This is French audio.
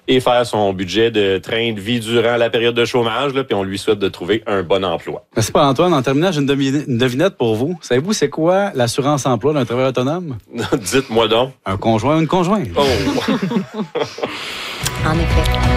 et faire son budget de train de vie durant la période de chômage. Là, puis on lui souhaite de trouver un bon emploi. Merci Paul-Antoine. En terminant, j'ai une devinette pour vous. Savez-vous c'est quoi l'assurance-emploi d'un travailleur autonome? Dites-moi donc. Un conjoint ou une conjointe? Oh. En effet.